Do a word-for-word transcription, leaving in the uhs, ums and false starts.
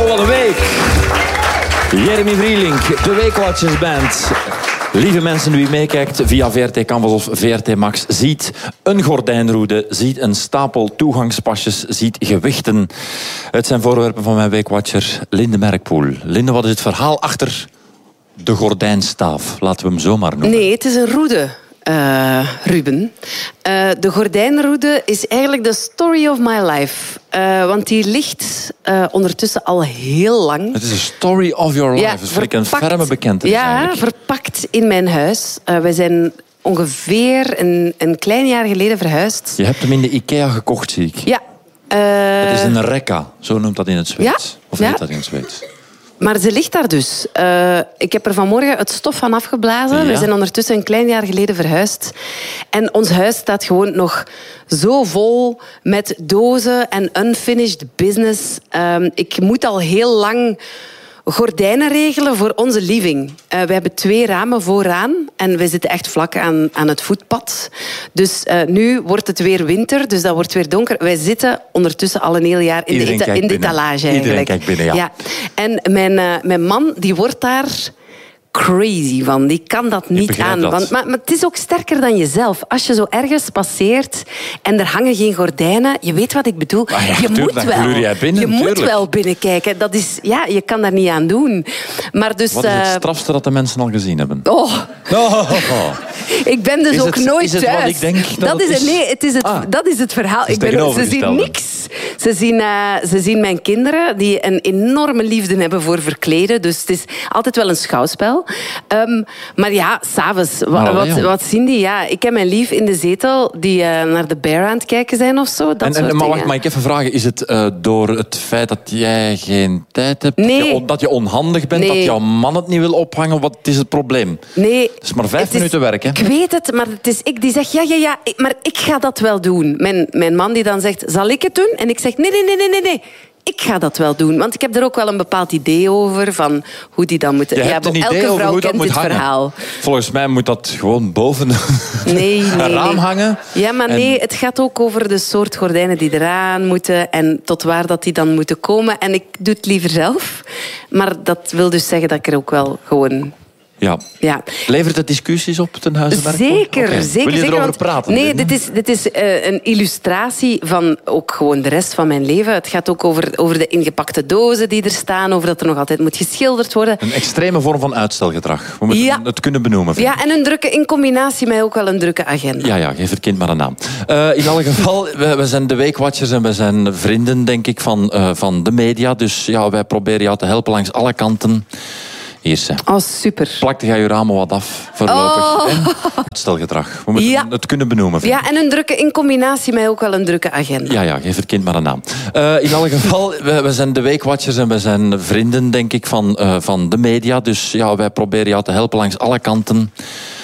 Oh, wat een week. Jeremy Vrielink, de Weekwatchers Band. Lieve mensen, wie meekijkt via V R T Canvas of V R T Max, ziet een gordijnroede, ziet een stapel toegangspasjes, ziet gewichten. Het zijn voorwerpen van mijn Weekwatcher Linde Merkpoel. Linde, wat is het verhaal achter de gordijnstaaf? Laten we hem zomaar noemen. Nee, het is een roede. Uh, Ruben. Uh, de gordijnroede is eigenlijk de story of my life. Uh, want die ligt uh, ondertussen al heel lang. Het is een story of your life. Ja, dat vind ik een ferme bekentenis. Ja, eigenlijk. verpakt in mijn huis. Uh, wij zijn ongeveer een, een klein jaar geleden verhuisd. Je hebt hem in de IKEA gekocht, zie ik. Ja. Uh, het is een rekka, zo noemt dat in het Zweeds. Ja? Of heet Ja. dat in het Zweeds? Maar ze ligt daar dus. Uh, ik heb er vanmorgen het stof van afgeblazen. Ja. We zijn ondertussen een klein jaar geleden verhuisd. En ons huis staat gewoon nog zo vol met dozen en unfinished business. Uh, ik moet al heel lang gordijnen regelen voor onze living. Uh, we hebben twee ramen vooraan en we zitten echt vlak aan, aan het voetpad. Dus uh, nu wordt het weer winter, dus dat wordt weer donker. Wij zitten ondertussen al een heel jaar in Iedereen de, eta- in de binnen. etalage. Iedereen eigenlijk. kijkt binnen, ja. ja. En mijn, uh, mijn man die wordt daar crazy van. Die kan dat niet aan. dat. Want, maar, maar het is ook sterker dan jezelf. Als je zo ergens passeert en er hangen geen gordijnen, je weet wat ik bedoel. Ah ja, je tuurlijk, moet dan wel. gluur jij binnen, je moet tuurlijk. wel binnenkijken. Dat is, ja, je kan daar niet aan doen. Maar dus, Wat is het uh, strafste dat de mensen al gezien hebben? oh, Oh. ik ben dus Is ook het- nooit is het thuis. wat ik denk dat dat het is het, is? nee, het is het, Ah. dat is het verhaal. is Ik ben, ze tegenovergestelde. zien niks. Ze zien, uh, ze zien mijn kinderen die een enorme liefde hebben voor verkleden. Dus het is altijd wel een schouwspel. Um, maar ja, s'avonds, wa- Maar wat, jong. wat zien die? Ja, ik heb mijn lief in de zetel die uh, naar de bear aan het kijken zijn of zo. Dat En, soort en, maar wacht, dingen. mag ik even vragen, is het uh, door het feit dat jij geen tijd hebt, Nee. dat, je, on- dat je onhandig bent, Nee. dat jouw man het niet wil ophangen? Wat is het probleem? Nee, Het is maar vijf het is- minuten werk, hè? Ik weet het, maar het is ik die zeg, ja, ja, ja, ik- maar ik ga dat wel doen. Mijn, mijn man die dan zegt, zal ik het doen? En ik zeg, nee, nee, nee, nee, nee, nee. Ik ga dat wel doen. Want ik heb er ook wel een bepaald idee over van hoe die dan moeten... Je ja, hebt een elke idee over vrouw hoe dat kent moet dit hangen. verhaal. Volgens mij moet dat gewoon boven Nee, nee, een raam nee. hangen. Ja, maar En- nee, het gaat ook over de soort gordijnen die eraan moeten en tot waar dat die dan moeten komen. En ik doe het liever zelf. Maar dat wil dus zeggen dat ik er ook wel gewoon... Ja. Ja. Levert het discussies op ten huize Merkpoel? Zeker, Oké. zeker. Wil je zeker, erover want- praten? Nee, Linde? dit is, dit is uh, een illustratie van ook gewoon de rest van mijn leven. Het gaat ook over, over de ingepakte dozen die er staan, over dat er nog altijd moet geschilderd worden. Een extreme vorm van uitstelgedrag. We moeten Ja. het kunnen benoemen. vind ik. Ja, en een drukke, in combinatie met ook wel een drukke agenda. Ja, ja, geef het kind maar een naam. Uh, in alle geval, we, we zijn de Weekwatchers en we zijn vrienden, denk ik, van, uh, van de media. Dus ja, wij proberen jou te helpen langs alle kanten. Hier zijn. Oh, super. Plakte jij je ramen wat af, voorlopig. Oh. En uitstelgedrag. We moeten Ja. het kunnen benoemen. vind ik. Ja, en een drukke, in combinatie met ook wel een drukke agenda. Ja, ja, geef het kind maar een naam. Uh, in alle geval, we, we zijn de Weekwatchers en we zijn vrienden, denk ik, van, uh, van de media. Dus ja, wij proberen jou te helpen langs alle kanten.